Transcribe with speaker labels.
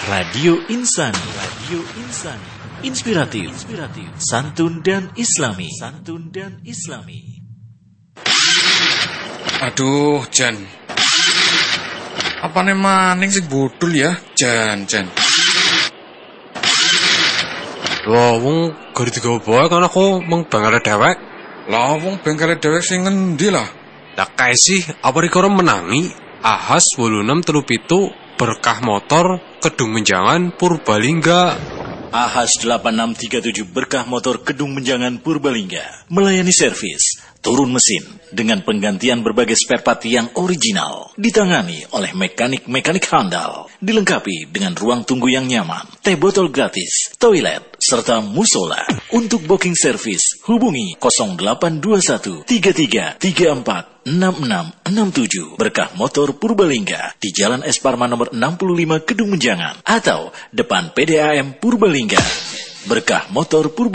Speaker 1: Radio Insani. Inspiratif, santun dan islami.
Speaker 2: Aduh, Jan. Apane maning sing bodol ya, Jan.
Speaker 3: Wah, wong gari digawa bae kan aku mung bengkale dhewek.
Speaker 2: Lah wong bengkele dhewek sing ngendi lah?
Speaker 3: Lah kae sih apa rikara menangi Ahas 8637 berkah motor Kedung Menjangan Purbalingga.
Speaker 1: Ahas 8637 berkah motor Kedung Menjangan Purbalingga melayani servis, turun mesin dengan penggantian berbagai spare part yang original, ditangani oleh mekanik handal, dilengkapi dengan ruang tunggu yang nyaman, teh botol gratis, toilet, serta musola. Untuk booking servis, hubungi 0821 3334 6667 Berkah Motor Purbalingga di Jalan Es Parman nomor 65 Kedung Menjangan atau depan PDAM Purbalingga. Berkah Motor Purbalingga.